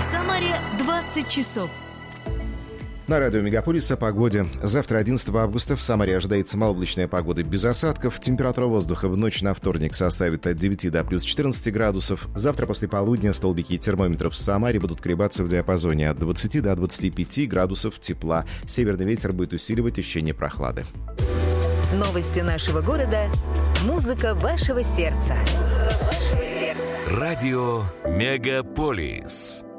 В Самаре 20 часов. На радио «Мегаполис» о погоде. Завтра, 11 августа, в Самаре ожидается малооблачная погода без осадков. Температура воздуха в ночь на вторник составит от 9 до плюс 14 градусов. Завтра после полудня столбики термометров в Самаре будут колебаться в диапазоне от 20 до 25 градусов тепла. Северный ветер будет усиливать ощущение прохлады. Новости нашего города. Музыка вашего сердца. Радио «Мегаполис».